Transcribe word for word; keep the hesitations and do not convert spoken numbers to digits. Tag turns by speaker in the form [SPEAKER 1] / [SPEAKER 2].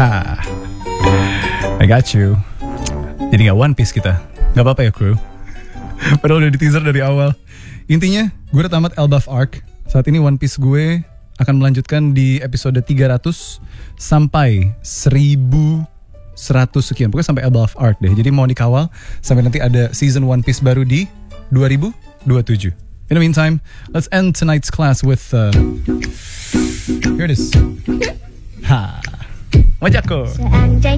[SPEAKER 1] Ha, I got you. Jadi gak One Piece kita. Gak apa-apa ya kru. Padahal udah di teaser dari awal. Intinya gue udah tamat Elbaf Arc. Saat ini One Piece gue akan melanjutkan di episode tiga ratus sampai seribu seratus sekian. Pokoknya sampai Elbaf Arc deh. Jadi mau dikawal sampai nanti ada season One Piece baru di dua ribu dua puluh tujuh. In the meantime, let's end tonight's class with uh, here it is. Ha, Mojako.
[SPEAKER 2] Seandainya